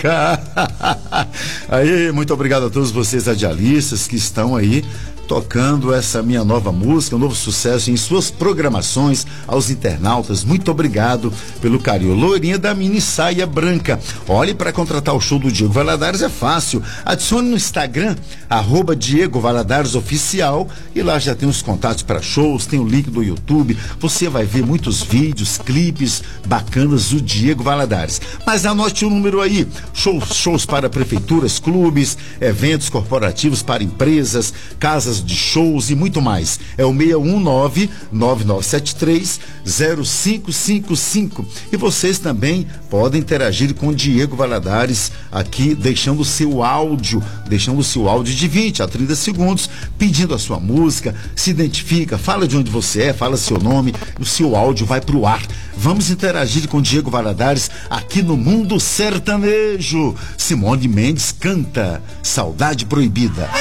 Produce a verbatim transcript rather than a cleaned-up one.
Branca. Aí, muito obrigado a todos vocês radialistas que estão aí tocando essa minha nova música, um novo sucesso em suas programações. Aos internautas, muito obrigado pelo carinho. Loirinha da mini saia branca. Olhe, para contratar o show do Diego Valadares é fácil. Adicione no Instagram, arroba Diego Valadares Oficial, e lá já tem os contatos para shows, tem o link do YouTube. Você vai ver muitos vídeos, clipes bacanas do Diego Valadares. Mas anote o número aí: shows, shows para prefeituras, clubes, eventos corporativos para empresas, casas de shows e muito mais. É o seis um nove, nove nove sete três, zero cinco cinco cinco. E vocês também podem interagir com o Diego Valadares aqui, deixando o seu áudio, deixando o seu áudio de vinte a trinta segundos, pedindo a sua música, se identifica, fala de onde você é, fala seu nome, o seu áudio vai pro ar. Vamos interagir com o Diego Valadares aqui no Mundo Sertanejo. Simone Mendes canta Saudade Proibida.